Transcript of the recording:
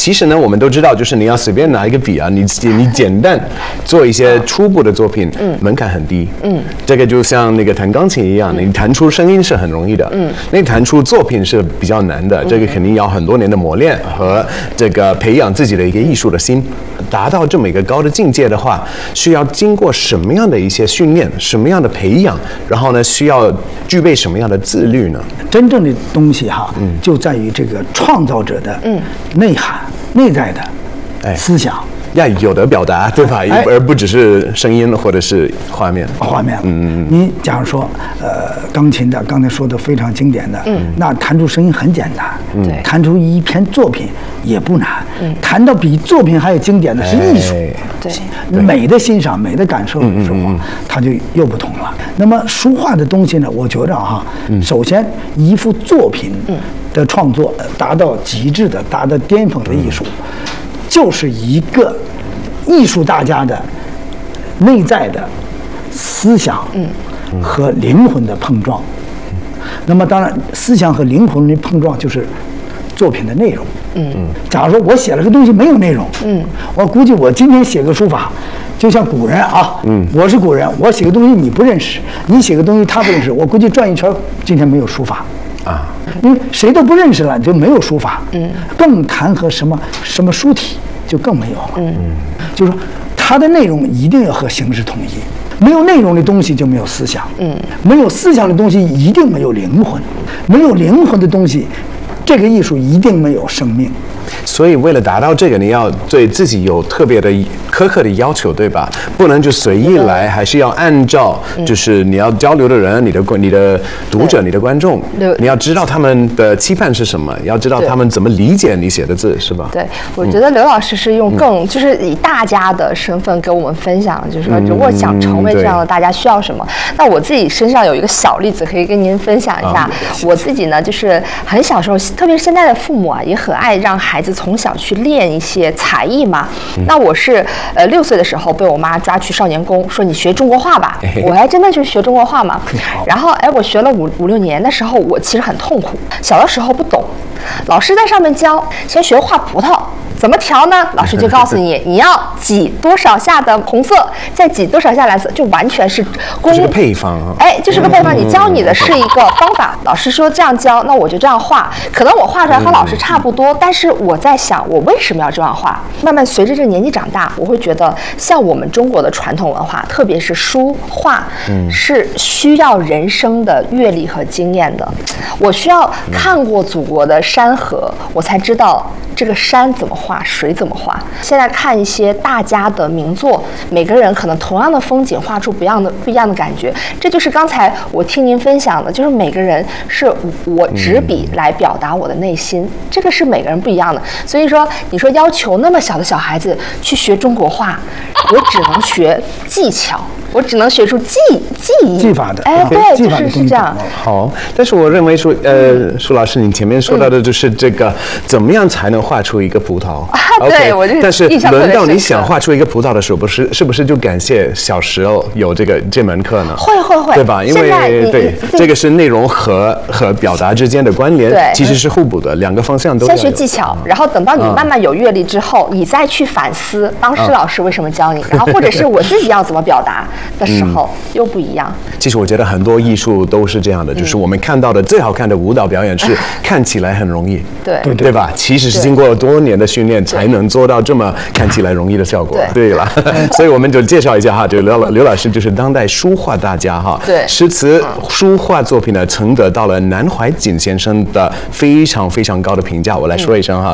其实呢，我们都知道，就是你要随便拿一个笔啊，你简单做一些初步的作品，门槛很低。这个就像那个弹钢琴一样，你弹出声音是很容易的，那弹出作品是比较难的。这个肯定要很多年的磨练和这个培养自己的一个艺术的心，达到这么一个高的境界的话，需要经过什么样的一些训练，什么样的培养，然后呢，需要具备什么样的自律呢？ 真正的东西哈，就在于这个创造者的内涵、内在的思想。 要有的表达，对吧？而不只是声音或者是画面。你假如说，钢琴的刚才说的非常经典的，那弹出声音很简单，弹出一篇作品也不难，弹到比作品还有经典的是艺术，美的欣赏、美的感受的时候，它就又不同了。那么书画的东西呢，我觉着哈，首先一幅作品的创作达到极致的、达到巅峰的艺术。就是一个艺术大家的内在的思想和灵魂的碰撞。那么当然，思想和灵魂的碰撞就是作品的内容。假如说我写了个东西没有内容，我估计我今天写个书法，就像古人啊，我是古人，我写个东西你不认识，你写个东西他不认识，我估计转一圈，今天没有书法。因为谁都不认识了，就没有书法，更谈和什么书体就更没有了。就是说，它的内容一定要和形式统一，没有内容的东西就没有思想，没有思想的东西一定没有灵魂，没有灵魂的东西，这个艺术一定没有生命。 所以为了达到这个，你要对自己有特别的苛刻的要求，对吧？不能就随意来，还是要按照就是你要交流的人、你的读者、你的观众，你要知道他们的期盼是什么，要知道他们怎么理解你写的字，是吧？ 对，我觉得刘老师是用就是以大家的身份给我们分享，就是说如果想成为这样的大家需要什么。那我自己身上有一个小例子可以跟您分享一下。我自己呢，就是很小时候，特别是现在的父母啊，也很爱让孩子从小去练一些才艺嘛。那我是6岁的时候被我妈抓去少年宫，说你学中国画吧。我还真的去学中国画嘛。然后我学了5、6年的时候，我其实很痛苦。小的时候不懂，老师在上面教，先学画葡萄。怎么调呢？老师就告诉你，你要挤多少下的红色，再挤多少下蓝色，就完全是这个配方啊。 就是个配方。你教你的是一个方法，老师说这样教，那我就这样画。可能我画出来和老师差不多，但是我在想，我为什么要这样画？慢慢随着这个年纪长大，我会觉得，像我们中国的传统文化，特别是书画，是需要人生的阅历和经验的。我需要看过祖国的山河，我才知道这个山怎么画，水怎么画。现在看一些大家的名作，每个人可能同样的风景画出不一样的感觉。这就是刚才我听您分享的，就是每个人是我执笔来表达我的内心，这个是每个人不一样的。所以说，你说要求那么小的小孩子去学中国画，我只能学技巧。我只能学出技法的， 对，就是这样。 好，但是我认为说，舒老师，你前面说到的就是这个，怎么样才能画出一个葡萄？ 对，我就但是轮到你想画出一个葡萄的时候，是不是就感谢小时候有这门课呢？ 会， 对吧？因为这个是内容和表达之间的关联，其实是互补的，两个方向都要有。 先学技巧，然后等到你慢慢有阅历之后，你再去反思当时老师为什么教你，然后或者是我自己要怎么表达的时候又不一样。 其实我觉得很多艺术都是这样的，就是我们看到的最好看的舞蹈表演是看起来很容易，对吧？其实是经过多年的训练才能做到这么看起来容易的效果。对了，所以我们就介绍一下哈，就刘老师就是当代书画大家哈，诗词书画作品呢曾得到了南怀瑾先生的非常非常高的评价。我来说一声哈。